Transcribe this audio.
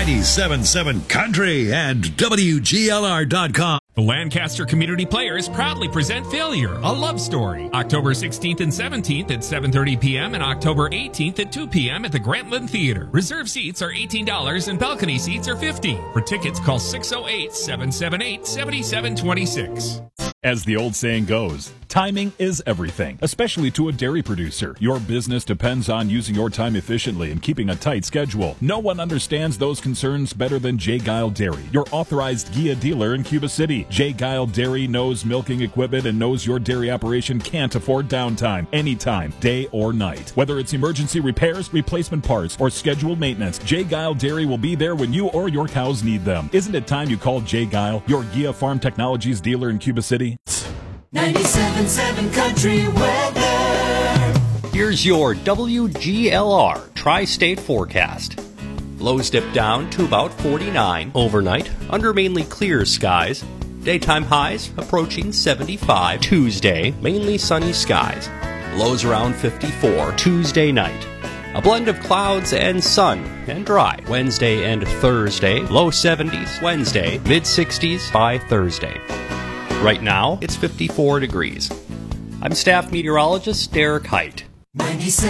97.7 Country and WGLR.com. The Lancaster Community Players proudly present Failure, a love story. October 16th and 17th at 7:30 p.m. and October 18th at 2 p.m. at the Grantland Theater. Reserve seats are $18 and balcony seats are $15. For tickets, call 608-778-7726. As the old saying goes, timing is everything, especially to a dairy producer. Your business depends on using your time efficiently and keeping a tight schedule. No one understands those concerns better than J. Geil Dairy, your authorized Gia dealer in Cuba City. J. Geil Dairy knows milking equipment and knows your dairy operation can't afford downtime anytime, day or night. Whether it's emergency repairs, replacement parts, or scheduled maintenance, J. Geil Dairy will be there when you or your cows need them. Isn't it time you called J. Geil, your Gia Farm Technologies dealer in Cuba City? 97.7 Country Weather. Here's your WGLR Tri-State Forecast. Lows dip down to about 49 overnight under mainly clear skies. Daytime highs approaching 75 Tuesday, mainly sunny skies. Lows around 54 Tuesday night. A blend of clouds and sun and dry Wednesday and Thursday. Low 70s Wednesday, mid 60s by Thursday. Right now, it's 54 degrees. I'm staff meteorologist Derek Height. 97.